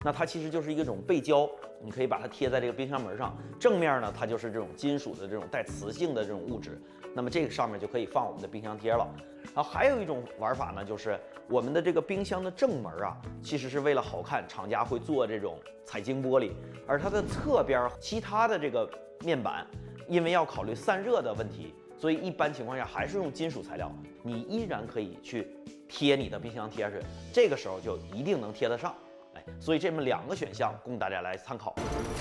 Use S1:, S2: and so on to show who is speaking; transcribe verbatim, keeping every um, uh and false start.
S1: 那它其实就是一种背胶，你可以把它贴在这个冰箱门上。正面呢，它就是这种金属的这种带磁性的这种物质。那么这个上面就可以放我们的冰箱贴了。然后还有一种玩法呢，就是我们的这个冰箱的正门啊，其实是为了好看，厂家会做这种彩晶玻璃，而它的侧边其他的这个面板，因为要考虑散热的问题，所以一般情况下还是用金属材料。你依然可以去贴你的冰箱贴上去，这个时候就一定能贴得上。哎，所以这么两个选项供大家来参考。